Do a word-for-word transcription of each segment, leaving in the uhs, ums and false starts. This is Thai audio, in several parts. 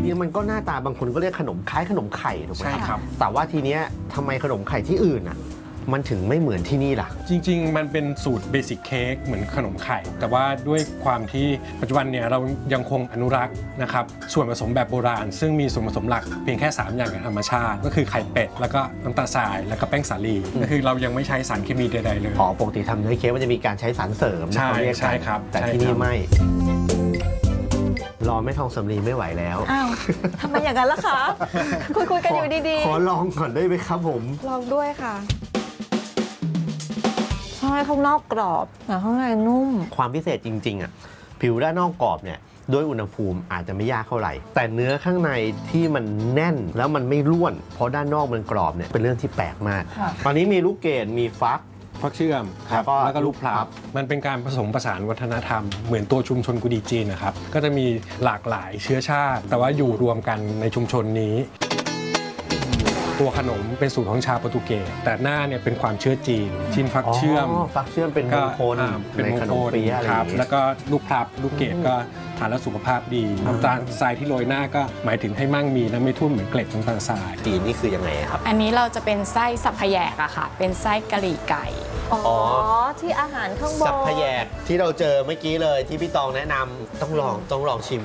ริงๆมันก็หน้าตาบางคนก็เรียกขนมคล้ายขนมไข่ถูกไหมใช่ครับแต่ว่าทีเนี้ยทำไมขนมไข่ที่อื่นอ่ะมันถึงไม่เหมือนที่นี่ล่ะจริงๆมันเป็นสูตรเบสิกเค้กเหมือนขนมไข่แต่ว่าด้วยความที่ปัจจุบันเนี่ยเรายังคงอนุรักษ์นะครับส่วนผสมแบบโบราณซึ่งมีส่วนผสมหลักเพียงแค่สามอย่างจากธรรมชาติก็คือไข่เป็ดแล้วก็น้ำตาลทรายแล้วก็แป้งสาลีก็คือเรายังไม่ใช้สารเคมีใดๆเลยอ๋อปกติทำเนื้อเค้กมันจะมีการใช้สารเสริมใช่เขาเรียกใช่กันครับแต่ใช่ที่นี่ครับไม่รอแม่ทองสำลีไม่ไหวแล้วอ้าวทำไมอย่างนั้นล่ะคะ คุยคุยกันอยู่ดีขอลองก่อนได้ไหมครับผมๆลองด้วยค่ะใช่ข้างนอกกรอบแต่ข้างในนุ่มความพิเศษจริงๆอ่ะผิวด้านนอกกรอบเนี่ยด้วยอุณหภูมิอาจจะไม่ยากเท่าไหร่ แต่เนื้อข้างในที่มันแน่นแล้วมันไม่ร่วน เพราะด้านนอกมันกรอบเนี่ยเป็นเรื่องที่แปลกมากค่ะตอนนี้มีลูกเกดมีฟักฟักเชื่อมครับแล้วก็แล้วก็ลูกพลับมันเป็นการผสมผสานวัฒนธรรมเหมือนตัวชุมชนกุดีจีนนะครับก็จะมีหลากหลายเชื้อชาติ แต่ว่าอยู่รวมกันในชุมชนนี้ ตัวขนมเป็นสูตรของชาวโปรตุเกสแต่หน้าเนี่ยเป็นความเชื่อจีนชิ้นฟักเชื่อมฟักเชื่อมเป็นมก็งคลอ่าเป็นในมงขนคมลเปี๊ยะอะไรอครัย่าบงงี้แล้วก็ลูกพลับลูกเกดก็ทานแล้วสุขภาพดีน้ำตาลทรายที่โรยหน้าก็หมายถึงให้มั่งมีนะไม่ทุ่มเหมือนเกล็ดน้ำตาลทรายจีนนี่คือยังไงครับอันนี้เราจะเป็นไส้สับพะแยกอะค่ะ เป็นไส้กะหรี่ไก่อ๋อ ที่อาหารข้างบนสับพะแยกที่เราเจอเมื่อกี้เลยที่พี่ตองแนะนำต้องลองต้องลองชิม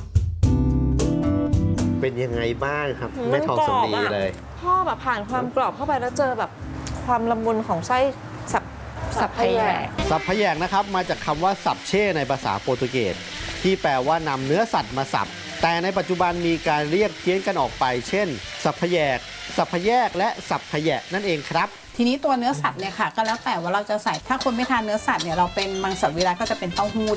เป็นยังไงบ้างครับอืมแม่ทองสำลีมันกรอบอะเลยพ่อแบบผ่านความกรอบเข้าไปแล้วเจอแบบความละมุนของไส้สับสับพะแยกสับพะแยกนะครับมาจากคำว่าสับเช่ในภาษาโปรตุเกสที่แปลว่านำเนื้อสัตว์มาสับ แต่ในปัจจุบันมีการเรียกเพี้ยนกันออกไป เช่น สับพะแยก สับพะแยกและสับพะแยะนั่นเองครับทีนี้ตัวเนื้อสัตว์เนี่ยค่ะก็แล้วแต่ว่าเราจะใส่ถ้าคนไม่ทานเนื้อสัตว์เนี่ยเราเป็นมังสวิรัติก็จะเป็นเต้าหู้